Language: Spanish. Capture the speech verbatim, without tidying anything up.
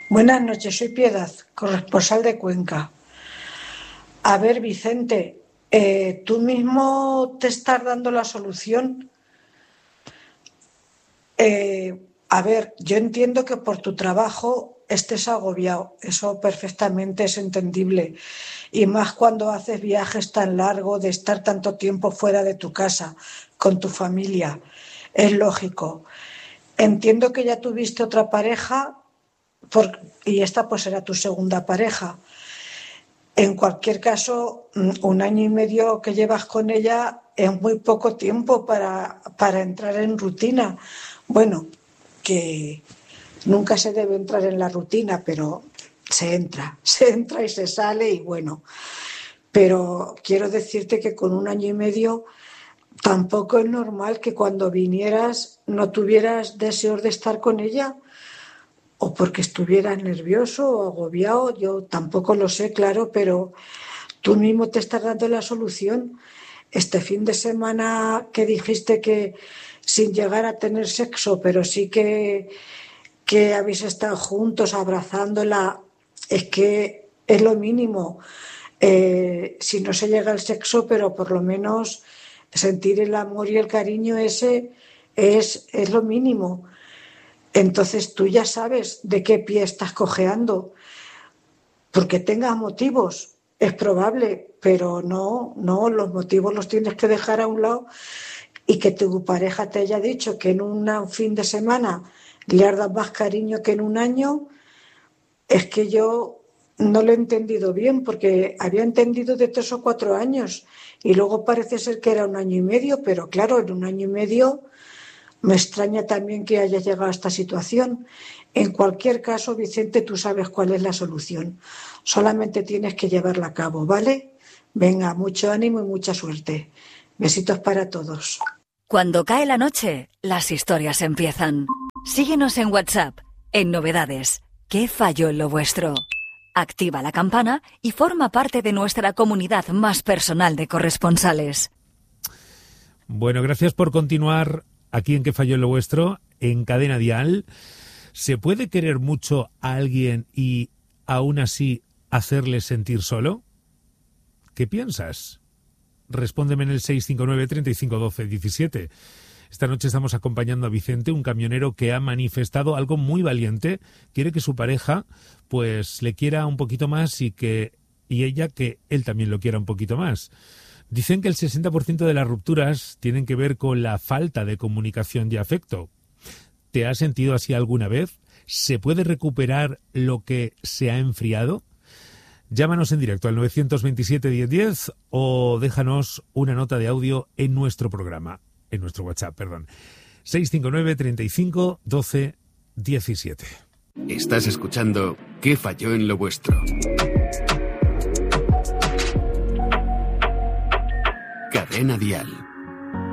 Buenas noches, soy Piedad, corresponsal de Cuenca. A ver, Vicente, eh, tú mismo te estás dando la solución. Eh, a ver, yo entiendo que por tu trabajo estés agobiado, eso perfectamente es entendible, y más cuando haces viajes tan largos, de estar tanto tiempo fuera de tu casa, con tu familia, es lógico. Entiendo que ya tuviste otra pareja por- y esta pues será tu segunda pareja. En cualquier caso, mm, un año y medio que llevas con ella es muy poco tiempo para, para entrar en rutina. Bueno, que nunca se debe entrar en la rutina, pero se entra, se entra y se sale y bueno. Pero quiero decirte que con un año y medio tampoco es normal que cuando vinieras no tuvieras deseos de estar con ella o porque estuvieras nervioso o agobiado. Yo tampoco lo sé, claro, pero tú mismo te estás dando la solución. Este fin de semana que dijiste que sin llegar a tener sexo, pero sí que, que habéis estado juntos abrazándola, es que es lo mínimo. Eh, si no se llega al sexo, pero por lo menos sentir el amor y el cariño ese es, es lo mínimo. Entonces tú ya sabes de qué pie estás cojeando, porque tengas motivos, es probable, pero no, no, los motivos los tienes que dejar a un lado y que tu pareja te haya dicho que en una- un fin de semana le has dado más cariño que en un año, es que yo no lo he entendido bien, porque había entendido de tres o cuatro años y luego parece ser que era un año y medio, pero claro, en un año y medio me extraña también que haya llegado a esta situación. En cualquier caso, Vicente, tú sabes cuál es la solución. Solamente tienes que llevarla a cabo, ¿vale? Venga, mucho ánimo y mucha suerte. Besitos para todos. Cuando cae la noche, las historias empiezan. Síguenos en WhatsApp, en Novedades. ¿Qué falló en lo vuestro? Activa la campana y forma parte de nuestra comunidad más personal de corresponsales. Bueno, gracias por continuar aquí en ¿Qué falló en lo vuestro? En Cadena Dial. ¿Se puede querer mucho a alguien y aún así hacerle sentir solo? ¿Qué piensas? Respóndeme en el seis cinco nueve, treinta y cinco, doce, diecisiete. Esta noche estamos acompañando a Vicente, un camionero que ha manifestado algo muy valiente. Quiere que su pareja pues le quiera un poquito más y que y ella que él también lo quiera un poquito más. Dicen que el sesenta por ciento de las rupturas tienen que ver con la falta de comunicación y afecto. ¿Te has sentido así alguna vez? ¿Se puede recuperar lo que se ha enfriado? Llámanos en directo al nueve veintisiete, diez diez o déjanos una nota de audio en nuestro programa, en nuestro WhatsApp, perdón. seis cinco nueve, treinta y cinco, doce, diecisiete. Estás escuchando ¿Qué falló en lo vuestro? Cadena Dial.